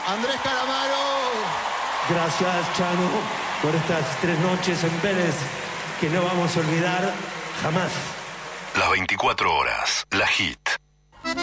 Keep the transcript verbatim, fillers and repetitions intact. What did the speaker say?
Andrés Calamaro. Gracias, Chano, por estas tres noches en Vélez que no vamos a olvidar jamás. Las veinticuatro horas, la hit.